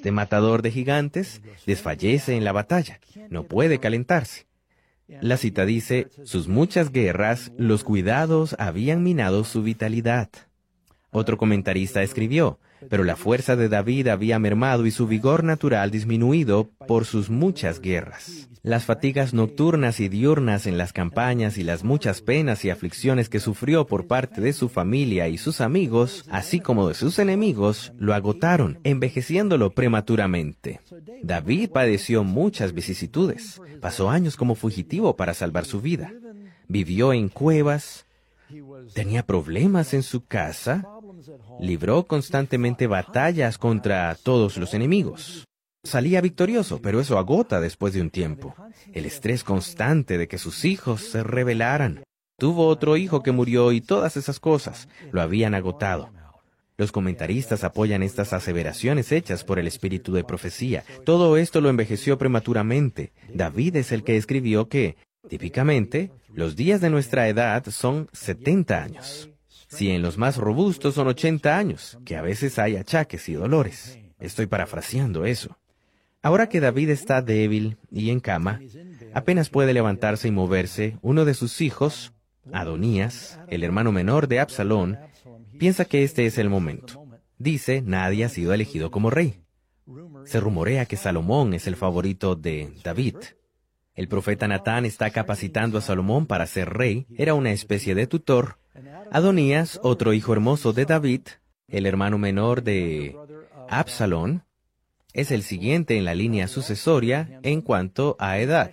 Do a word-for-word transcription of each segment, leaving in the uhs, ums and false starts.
Este matador de gigantes desfallece en la batalla, no puede calentarse. La cita dice, sus muchas guerras, los cuidados habían minado su vitalidad. Otro comentarista escribió, pero la fuerza de David había mermado y su vigor natural disminuido por sus muchas guerras. Las fatigas nocturnas y diurnas en las campañas y las muchas penas y aflicciones que sufrió por parte de su familia y sus amigos, así como de sus enemigos, lo agotaron, envejeciéndolo prematuramente. David padeció muchas vicisitudes. Pasó años como fugitivo para salvar su vida. Vivió en cuevas. Tenía problemas en su casa. Libró constantemente batallas contra todos los enemigos. Salía victorioso, pero eso agota después de un tiempo. El estrés constante de que sus hijos se rebelaran. Tuvo otro hijo que murió y todas esas cosas lo habían agotado. Los comentaristas apoyan estas aseveraciones hechas por el espíritu de profecía. Todo esto lo envejeció prematuramente. David es el que escribió que, típicamente, los días de nuestra edad son setenta años. Si en los más robustos son ochenta años, que a veces hay achaques y dolores. Estoy parafraseando eso. Ahora que David está débil y en cama, apenas puede levantarse y moverse, uno de sus hijos, Adonías, el hermano menor de Absalón, piensa que este es el momento. Dice, nadie ha sido elegido como rey. Se rumorea que Salomón es el favorito de David. El profeta Natán está capacitando a Salomón para ser rey, era una especie de tutor. Adonías, otro hijo hermoso de David, el hermano menor de Absalón, es el siguiente en la línea sucesoria en cuanto a edad.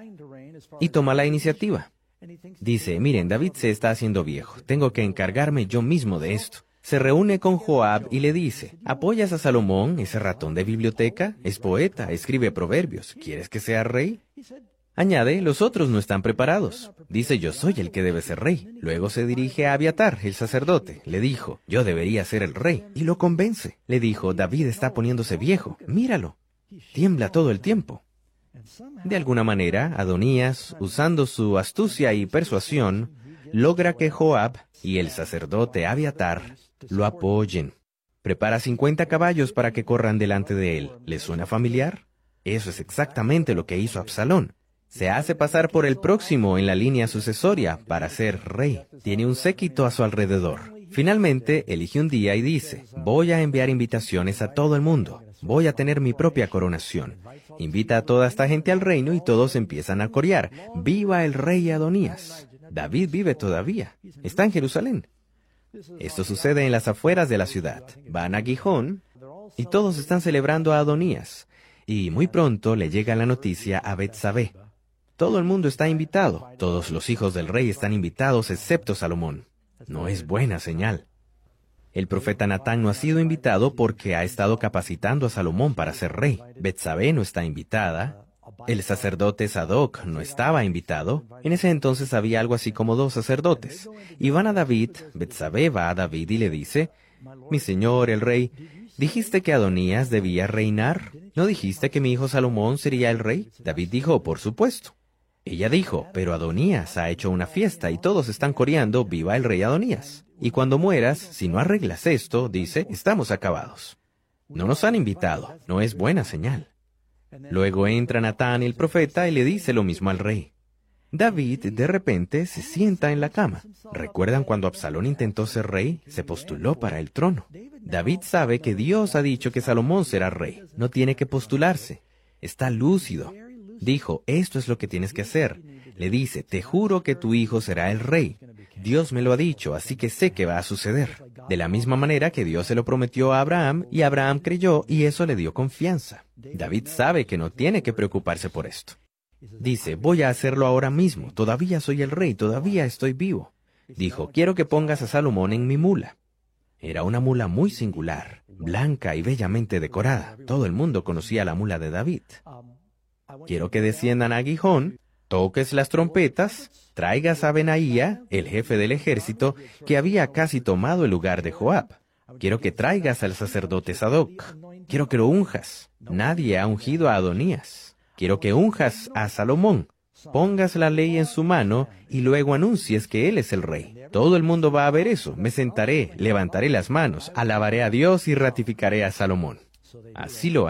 Y toma la iniciativa. Dice, miren, David se está haciendo viejo, tengo que encargarme yo mismo de esto. Se reúne con Joab y le dice, ¿apoyas a Salomón, ese ratón de biblioteca? Es poeta, escribe proverbios, ¿quieres que sea rey? Añade, los otros no están preparados. Dice, yo soy el que debe ser rey. Luego se dirige a Abiatar, el sacerdote. Le dijo, yo debería ser el rey. Y lo convence. Le dijo, David está poniéndose viejo. Míralo. Tiembla todo el tiempo. De alguna manera, Adonías, usando su astucia y persuasión, logra que Joab y el sacerdote Abiatar lo apoyen. Prepara cincuenta caballos para que corran delante de él. ¿Le suena familiar? Eso es exactamente lo que hizo Absalón. Se hace pasar por el próximo en la línea sucesoria para ser rey. Tiene un séquito a su alrededor. Finalmente, elige un día y dice, voy a enviar invitaciones a todo el mundo. Voy a tener mi propia coronación. Invita a toda esta gente al reino y todos empiezan a corear. ¡Viva el rey Adonías! David vive todavía. Está en Jerusalén. Esto sucede en las afueras de la ciudad. Van a Gijón y todos están celebrando a Adonías. Y muy pronto le llega la noticia a Betsabé. Todo el mundo está invitado. Todos los hijos del rey están invitados excepto Salomón. No es buena señal. El profeta Natán no ha sido invitado porque ha estado capacitando a Salomón para ser rey. Betsabé no está invitada. El sacerdote Sadoc no estaba invitado. En ese entonces había algo así como dos sacerdotes. Y van a David, Betsabé va a David y le dice, mi señor el rey, ¿dijiste que Adonías debía reinar? ¿No dijiste que mi hijo Salomón sería el rey? David dijo, por supuesto. Ella dijo, pero Adonías ha hecho una fiesta y todos están coreando, viva el rey Adonías. Y cuando mueras, si no arreglas esto, dice, estamos acabados. No nos han invitado, no es buena señal. Luego entra Natán el profeta y le dice lo mismo al rey. David, de repente, se sienta en la cama. ¿Recuerdan cuando Absalón intentó ser rey? Se postuló para el trono. David sabe que Dios ha dicho que Salomón será rey. No tiene que postularse. Está lúcido. Dijo, esto es lo que tienes que hacer. Le dice, te juro que tu hijo será el rey. Dios me lo ha dicho, así que sé que va a suceder. De la misma manera que Dios se lo prometió a Abraham, y Abraham creyó, y eso le dio confianza. David sabe que no tiene que preocuparse por esto. Dice, voy a hacerlo ahora mismo, todavía soy el rey, todavía estoy vivo. Dijo, quiero que pongas a Salomón en mi mula. Era una mula muy singular, blanca y bellamente decorada. Todo el mundo conocía la mula de David. Quiero que desciendan a Gijón, toques las trompetas, traigas a Benaía, el jefe del ejército, que había casi tomado el lugar de Joab. Quiero que traigas al sacerdote Sadoc. Quiero que lo unjas. Nadie ha ungido a Adonías. Quiero que unjas a Salomón. Pongas la ley en su mano y luego anuncies que él es el rey. Todo el mundo va a ver eso. Me sentaré, levantaré las manos, alabaré a Dios y ratificaré a Salomón. Así lo